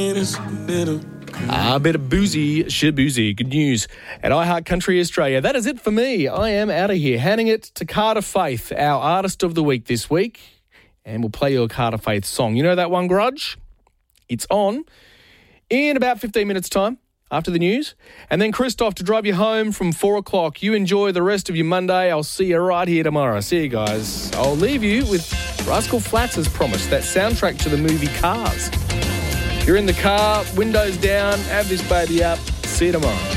A bit of boozy, shabuzi. Good news at iHeart Country Australia. That is it for me. I am out of here. Handing it to Carter Faith, our Artist of the Week this week. And we'll play you a Carter Faith song. You know that one, Grudge? It's on in about 15 minutes' time after the news. And then Christoph to drive you home from 4 o'clock. You enjoy the rest of your Monday. I'll see you right here tomorrow. See you guys. I'll leave you with Rascal Flatts as promised, that soundtrack to the movie Cars. You're in the car, windows down, have this baby up. See you tomorrow.